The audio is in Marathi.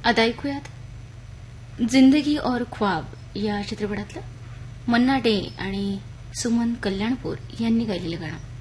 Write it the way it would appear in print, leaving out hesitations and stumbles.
आता ऐकूयात जिंदगी और ख्वाब या चित्रपटातलं मन्ना डे आणि सुमन कल्याणपूर यांनी गायलेलं गाणं.